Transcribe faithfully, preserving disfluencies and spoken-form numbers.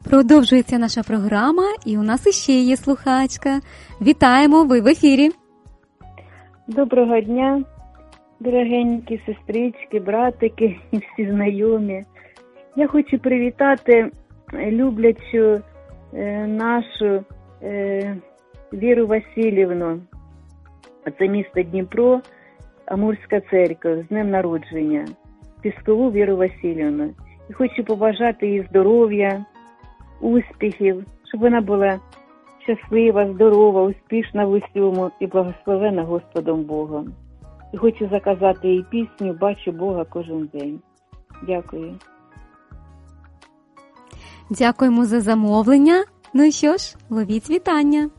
Продовжується наша програма, і у нас іще є слухачка. Вітаємо, ви в ефірі. Доброго дня, дорогенькі сестрички, братики і всі знайомі. Я хочу привітати люблячу е, нашу е, Віру Васильівну. Це місто Дніпро, Амурська церква, з днем народження. Піскову Віру Васильівну. І хочу побажати їй здоров'я, успіхів, щоб вона була щаслива, здорова, успішна в усьому і благословена Господом Богом. І хочу заказати їй пісню «Бачу Бога кожен день». Дякую. Дякуємо за замовлення. Ну і що ж, ловіть вітання.